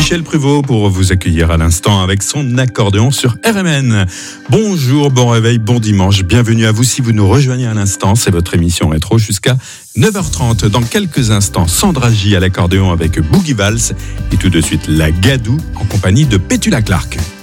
Michel Pruvot pour vous accueillir à l'instant avec son accordéon sur RMN. Bonjour, bon réveil, bon dimanche. Bienvenue à vous si vous nous rejoignez à l'instant. C'est votre émission rétro jusqu'à 9h30. Dans quelques instants, Sandra J à l'accordéon avec Boogie Vals. Et tout de suite, la Gadou en compagnie de Petula Clark.